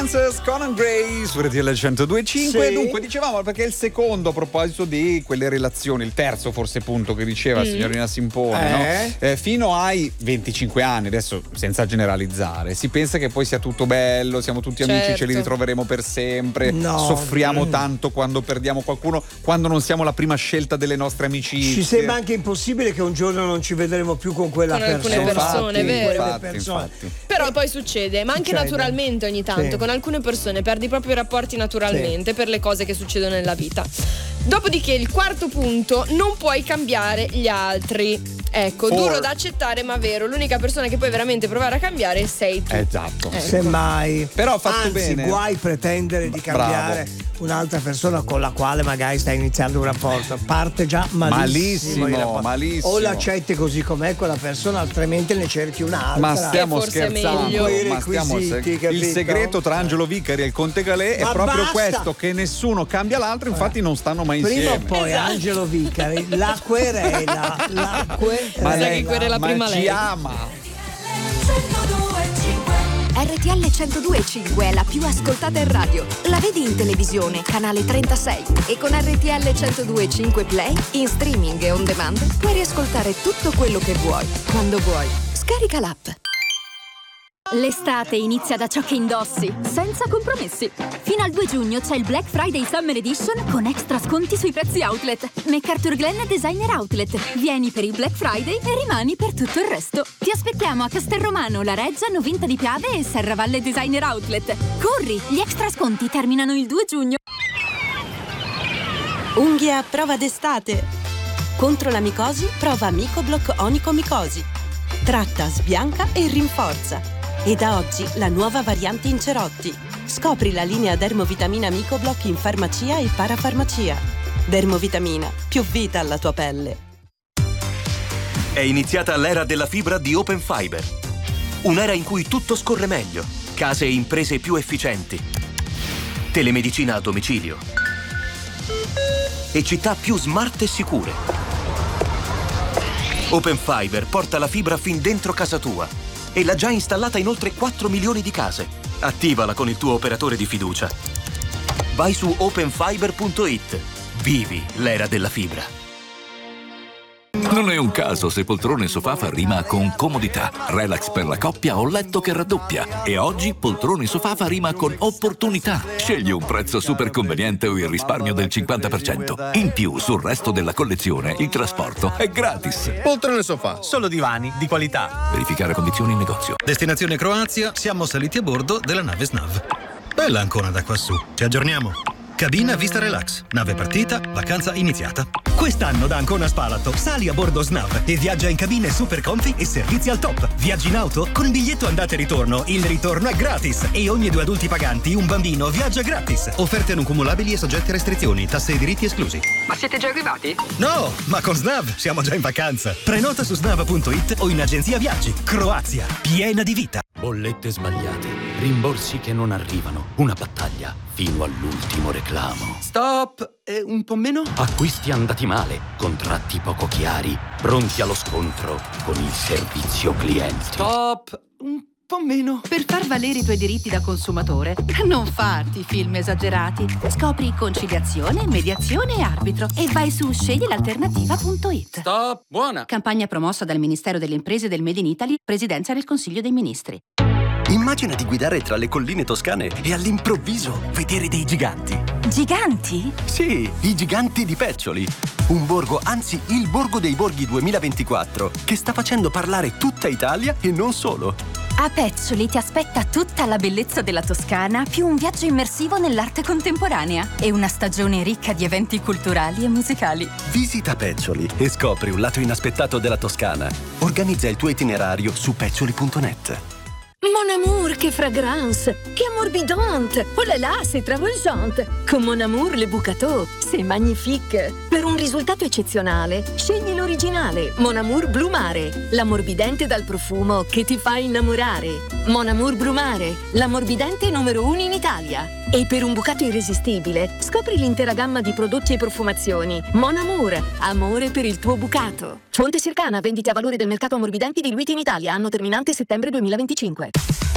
Conan Gray su RTL 102.5. Sì. Dunque dicevamo, perché il secondo, a proposito di quelle relazioni, il terzo forse punto che diceva signorina Simpone, no? Fino ai 25 anni, adesso senza generalizzare, si pensa che poi sia tutto bello, siamo tutti amici, ce li ritroveremo per sempre, soffriamo tanto quando perdiamo qualcuno, quando non siamo la prima scelta delle nostre amicizie. Ci sembra anche impossibile che un giorno non ci vedremo più con quella persona. Alcune persone, vero? Infatti. Però poi succede, ma anche naturalmente ogni tanto, con alcune persone perdi proprio i rapporti naturalmente per le cose che succedono nella vita. Dopodiché il quarto punto: non puoi cambiare gli altri. Ecco, duro da accettare ma vero, l'unica persona che puoi veramente provare a cambiare sei tu. Esatto. Semmai. Però fatto Anzi, bene. guai pretendere di cambiare un'altra persona con la quale magari stai iniziando un rapporto. Parte già malissimo. Malissimo. O l'accetti così com'è quella persona, altrimenti ne cerchi un'altra. Ma stiamo scherzando. Capito? Il segreto tra Angelo Vicari e il Conte Galè è proprio questo, che nessuno cambia l'altro, infatti non stanno mai prima insieme. o poi Angelo Vicari la querela. Ma lei querela prima ci lei. ama. RTL 102.5 è la più ascoltata in radio. La vedi in televisione, canale 36. E con RTL 102.5 Play, in streaming e on demand, puoi riascoltare tutto quello che vuoi, quando vuoi. Scarica l'app. L'estate inizia da ciò che indossi, senza compromessi. Fino al 2 giugno c'è il Black Friday Summer Edition con extra sconti sui prezzi outlet. MacArthur Glen Designer Outlet. Vieni per il Black Friday e rimani per tutto il resto. Ti aspettiamo a Castelromano, La Reggia, Novinta di Piave e Serravalle Designer Outlet. Corri, gli extra sconti terminano il 2 giugno. Unghie a prova d'estate. Contro la micosi, prova Micoblock Onicomicosi. Tratta, sbianca e rinforza. E da oggi la nuova variante in cerotti. Scopri la linea Dermovitamina Micoblock in farmacia e parafarmacia. Dermovitamina, più vita alla tua pelle. È iniziata l'era della fibra di Open Fiber. Un'era in cui tutto scorre meglio, case e imprese più efficienti, telemedicina a domicilio e città più smart e sicure. Open Fiber porta la fibra fin dentro casa tua e l'ha già installata in oltre 4 milioni di case. Attivala con il tuo operatore di fiducia. Vai su openfiber.it. Vivi l'era della fibra. Non è un caso se Poltrone Sofà fa rima con comodità, relax per la coppia o letto che raddoppia. E oggi Poltrone Sofà fa rima con opportunità. Scegli un prezzo super conveniente o il risparmio del 50%. In più, sul resto della collezione, il trasporto è gratis. Poltrone Sofà, solo divani di qualità. Verificare condizioni in negozio. Destinazione Croazia, siamo saliti a bordo della nave Snav. Bella Ancona da quassù, ci aggiorniamo. Cabina Vista Relax, nave partita, vacanza iniziata. Quest'anno da Ancona Spalato sali a bordo Snav e viaggia in cabine super comfy e servizi al top. Viaggi in auto? Con il biglietto andata e ritorno, il ritorno è gratis e ogni 2 adulti paganti un bambino viaggia gratis. Offerte non cumulabili e soggetti a restrizioni, tasse e diritti esclusi. Ma siete già arrivati? No, ma con Snav siamo già in vacanza. Prenota su snav.it o in agenzia viaggi. Croazia, piena di vita. Bollette sbagliate, rimborsi che non arrivano, una battaglia fino all'ultimo reclamo. Stop! Un po' meno? Acquisti andati male, contratti poco chiari, pronti allo scontro con il servizio clienti. Stop! Un po' meno. Per far valere i tuoi diritti da consumatore, non farti film esagerati. Scopri conciliazione, mediazione e arbitro e vai su sceglielalternativa.it. Stop! Buona! Campagna promossa dal Ministero delle Imprese del Made in Italy, Presidenza del Consiglio dei Ministri. Immagina di guidare tra le colline toscane e all'improvviso vedere dei giganti. Giganti? Sì, i giganti di Peccioli. Un borgo, anzi il Borgo dei Borghi 2024, che sta facendo parlare tutta Italia e non solo. A Peccioli ti aspetta tutta la bellezza della Toscana, più un viaggio immersivo nell'arte contemporanea e una stagione ricca di eventi culturali e musicali. Visita Peccioli e scopri un lato inaspettato della Toscana. Organizza il tuo itinerario su peccioli.net. Mon amour, che fragrance, che ammorbidante. Oh là là, c'est travolgente. Con Mon amour, le Bucato, c'est magnifique. Per un risultato eccezionale, scegli l'originale Mon amour Blu Mare, l'ammorbidente dal profumo che ti fa innamorare. Mon amour Blu Mare, l'ammorbidente numero 1 in Italia. E per un bucato irresistibile, scopri l'intera gamma di prodotti e profumazioni. Mon amour, amore per il tuo bucato. Fonte Circana, vendite a valore del mercato ammorbidenti diluiti in Italia, anno terminante settembre 2025.